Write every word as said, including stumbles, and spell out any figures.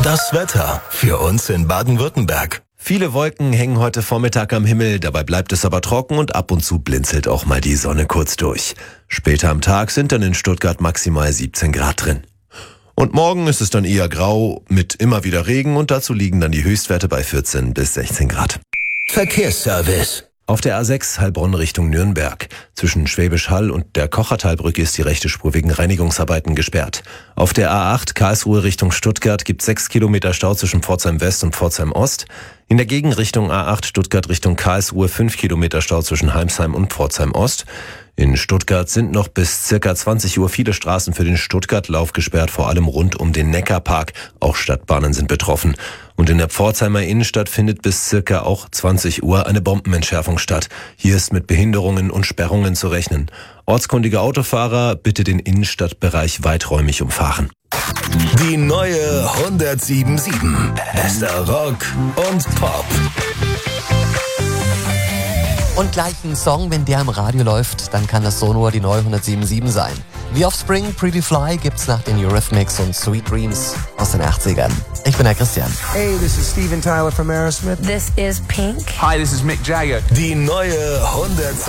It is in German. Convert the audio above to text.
Das Wetter für uns in Baden-Württemberg. Viele Wolken hängen heute Vormittag am Himmel, dabei bleibt es aber trocken und ab und zu blinzelt auch mal die Sonne kurz durch. Später am Tag sind dann in Stuttgart maximal siebzehn Grad drin. Und morgen ist es dann eher grau mit immer wieder Regen und dazu liegen dann die Höchstwerte bei vierzehn bis sechzehn Grad. Verkehrsservice. Auf der A sechs Heilbronn Richtung Nürnberg. Zwischen Schwäbisch Hall und der Kochertalbrücke ist die rechte Spur wegen Reinigungsarbeiten gesperrt. Auf der A acht Karlsruhe Richtung Stuttgart gibt sechs Kilometer Stau zwischen Pforzheim West und Pforzheim Ost. In der Gegenrichtung A acht Stuttgart Richtung Karlsruhe fünf Kilometer Stau zwischen Heimsheim und Pforzheim Ost. In Stuttgart sind noch bis circa zwanzig Uhr viele Straßen für den Stuttgart-Lauf gesperrt, vor allem rund um den Neckarpark. Auch Stadtbahnen sind betroffen. Und in der Pforzheimer Innenstadt findet bis circa auch zwanzig Uhr eine Bombenentschärfung statt. Hier ist mit Behinderungen und Sperrungen zu rechnen. Ortskundige Autofahrer bitte den Innenstadtbereich weiträumig umfahren. Die neue hundertsieben Komma sieben. Bester Rock und Pop. Und gleich ein Song, wenn der im Radio läuft, dann kann das so nur die neue hundertsieben Komma sieben sein. The Offspring, Pretty Fly gibt's nach den Eurythmics und Sweet Dreams aus den achtzigern. Ich bin der Christian. Hey, this is Steven Tyler from Aerosmith. This is Pink. Hi, this is Mick Jagger. Die neue hundertsieben.